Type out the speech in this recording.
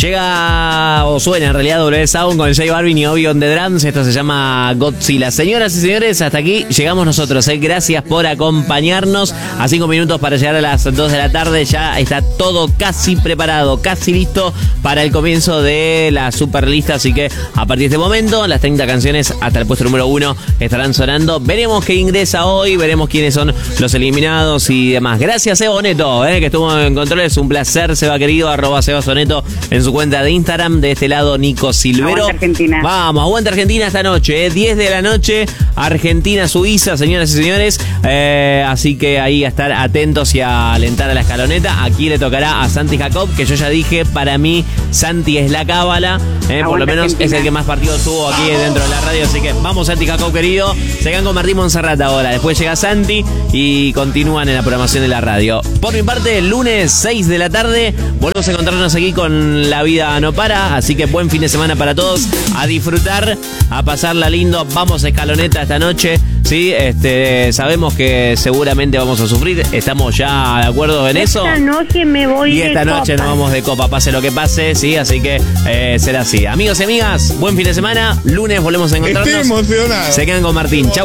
Llega, o suena en realidad, W Sound con J Balvin y Obi on the Drums. Esto se llama Godzilla. Señoras y señores, hasta aquí llegamos nosotros. Gracias por acompañarnos. A 5 minutos para llegar a las 2 de la tarde. Ya está todo casi preparado, casi listo para el comienzo de la Superlista. Así que a partir de este momento, las 30 canciones hasta el puesto número 1 estarán sonando. Veremos qué ingresa hoy, veremos quiénes son los eliminados y demás. Gracias, Seba Oneto, que estuvo en controles. Un placer, Seba querido, @SebaSoneto en su cuenta de Instagram. De este lado, Nico Silvero. Aguanta Argentina. Vamos, aguanta Argentina esta noche, 10 de la noche, Argentina-Suiza, señoras y señores. Así que ahí a estar atentos y a alentar a la escaloneta. Aquí le tocará a Santi Jacob, que yo ya dije, para mí Santi es la cábala. Por lo menos Argentina. Es el que más partidos tuvo aquí dentro de la radio. Así que vamos, Santi Jacob querido. Se quedan con Martín Monserrat ahora. Después llega Santi y continúan en la programación de la radio. Por mi parte, el lunes 6 de la tarde volvemos a encontrarnos aquí con La Vida No Para. Así que buen fin de semana para todos. A disfrutar, a pasarla lindo. Vamos a escaloneta esta noche. Sí, sabemos que seguramente vamos a sufrir. Estamos ya de acuerdo en eso. Esta noche me voy y esta noche copa. nos vamos de copa, pase lo que pase, sí, así que será así. Amigos y amigas, buen fin de semana. Lunes volvemos a encontrarnos. Estoy emocionado. Se quedan con Martín. Chau.